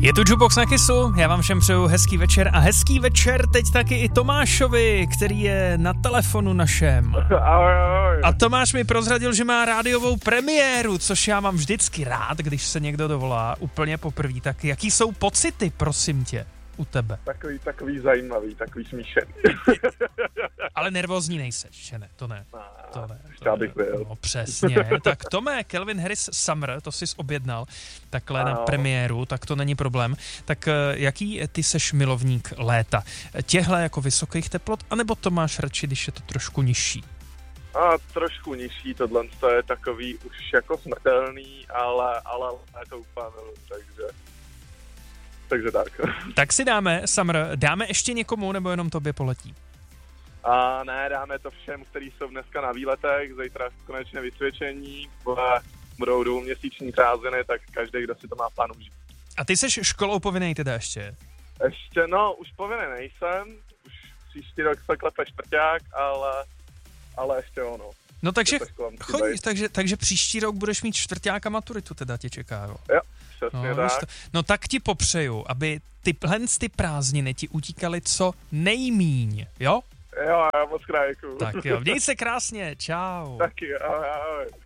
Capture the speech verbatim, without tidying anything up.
Je tu Jukebox na Kissu, já vám všem přeju hezký večer a hezký večer teď taky i Tomášovi, který je na telefonu našem. Ahoj, ahoj. A Tomáš mi prozradil, že má rádiovou premiéru, což já mám vždycky rád, když se někdo dovolá úplně poprvé. Tak jaký jsou pocity, prosím tě, u tebe? Takový, takový zajímavý, takový smíšený. Ale nervózní nejseš, že ne? To ne. To ne. Ještě abych byl. No, přesně. Tak Tome, Calvin Harris Summer, to jsi objednal takhle ano. Na premiéru, tak to není problém. Tak jaký ty seš milovník léta? Těhle jako vysokých teplot, anebo to máš radši, když je to trošku nižší? A trošku nižší, tohle je takový už jako smrtelný, ale, ale je to úplně miluji, takže... Takže tak. Tak si dáme, Summer, dáme ještě někomu, nebo jenom tobě poletí? A ne, dáme to všem, kteří jsou dneska na výletech, zítra konečně vysvědčení, budou dvouměsíční prázdniny, tak každý, kdo si to má plán užít. A ty seš školou povinnej teda ještě? Ještě, no, už povinnej nejsem, už příští rok se klepe čtvrťák, ale, ale ještě ono. No takže, chodí, takže, takže příští rok budeš mít čtvrťáka maturitu, teda tě čeká, jo? Jo, přesně no, tak. No tak ti popřeju, aby tyhle ty prázdniny ti utíkaly co nejmíň, jo? Jo, já moc krát děkuju. Tak jo, měj se krásně, čau. Taky, ahoj, ahoj.